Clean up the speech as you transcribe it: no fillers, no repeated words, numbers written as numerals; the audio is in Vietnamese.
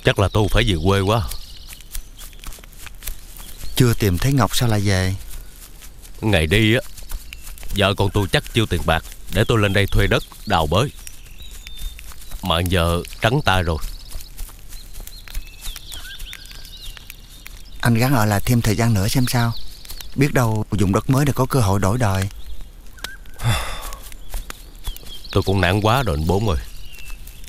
Chắc là tôi phải về quê quá. Chưa tìm thấy Ngọc sao lại về? Ngày đi á, vợ con tôi chắc chiêu tiền bạc để tôi lên đây thuê đất đào bới, mà giờ trắng tay rồi. Anh gắng ở lại thêm thời gian nữa xem sao. Biết đâu dùng đất mới để có cơ hội đổi đời. Tôi cũng nản quá rồi anh Bốn ơi.